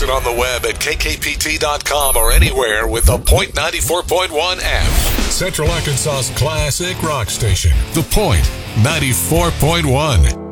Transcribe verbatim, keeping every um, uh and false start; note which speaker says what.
Speaker 1: listen on the web at K K P T dot com or anywhere with the Point ninety-four point one app. Central Arkansas's classic rock station, The Point ninety-four point one.